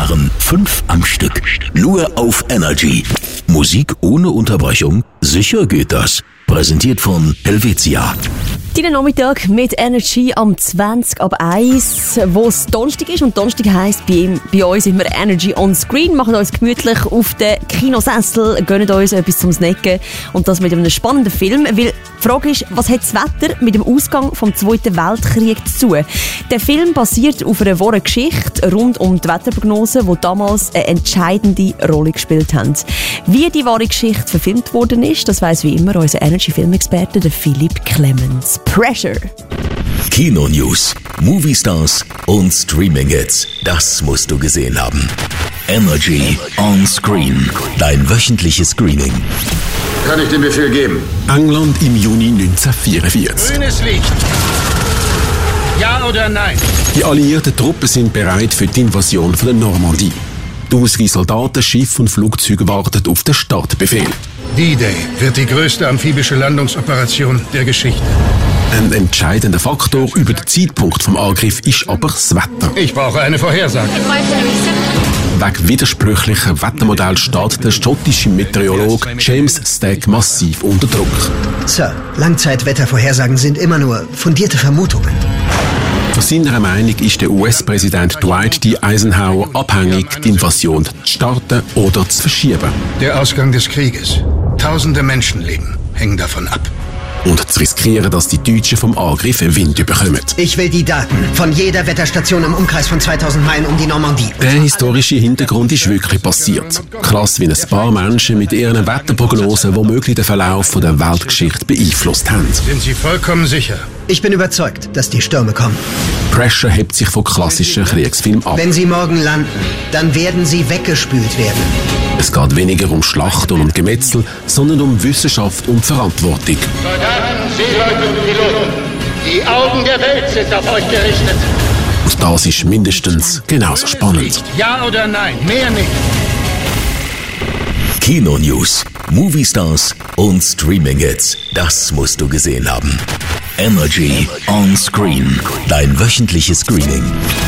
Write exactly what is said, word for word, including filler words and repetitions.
waren fünf am Stück. Nur auf Energy. Musik ohne Unterbrechung? Sicher geht das. Präsentiert von Helvetia. Deinen Nachmittag mit Energy am zwanzig ab eins, wo es Donnerstag ist. Und Donnerstag heisst, bei, bei uns immer Energy on Screen. Machen uns gemütlich auf den Kinosessel, gönnen uns etwas zum Snacken. Und das mit einem spannenden Film. Weil die Frage ist, was hat das Wetter mit dem Ausgang vom Zweiten Weltkrieg zu tun? Der Film basiert auf einer wahren Geschichte rund um die Wetterprognosen, die damals eine entscheidende Rolle gespielt haben. Wie die wahre Geschichte verfilmt worden ist, das weiss wie immer unser Energy-Filmexperte, der Philipp Clemens. Pressure. Kino News, Movie Stars und Streaming Hits. Das musst du gesehen haben. Energy on Screen. Dein wöchentliches Screening. Kann ich den Befehl geben? England im Juni neunzehnhundertvierundvierzig. Grünes Licht. Ja oder nein? Die alliierten Truppen sind bereit für die Invasion von der Normandie. Tausende Soldaten, Schiffe und Flugzeuge warten auf den Startbefehl. D-Day wird die größte amphibische Landungsoperation der Geschichte. Ein entscheidender Faktor über den Zeitpunkt des Angriffs ist aber das Wetter. Ich brauche eine Vorhersage. Wegen widersprüchlicher Wettermodell steht der schottische Meteorologe James Stagg massiv unter Druck. Sir, Langzeitwettervorhersagen sind immer nur fundierte Vermutungen. Von seiner Meinung ist der U S-Präsident Dwight D. Eisenhower abhängig, die Invasion zu starten oder zu verschieben. Der Ausgang des Krieges. Tausende Menschenleben hängen davon ab. Und zu riskieren, dass die Deutschen vom Angriff Wind bekommen. Ich will die Daten von jeder Wetterstation im Umkreis von zweitausend Meilen um die Normandie. Der historische Hintergrund ist wirklich passiert. Krass, wie ein paar Menschen mit ihren Wetterprognosen womöglich den Verlauf der Weltgeschichte beeinflusst haben. Sind Sie vollkommen sicher? Ich bin überzeugt, dass die Stürme kommen. Pressure hebt sich von klassischen Kriegsfilmen ab. Wenn sie morgen landen, dann werden sie weggespült werden. Es geht weniger um Schlacht und um Gemetzel, sondern um Wissenschaft und Verantwortung. Soldaten, Seeleute und Piloten, die Augen der Welt sind auf euch gerichtet. Und das ist mindestens genauso spannend. Ja oder nein, mehr nicht. Kino News, Movie Stars und Streaming Hits. Das musst du gesehen haben. Energy on Screen. Dein wöchentliches Screening.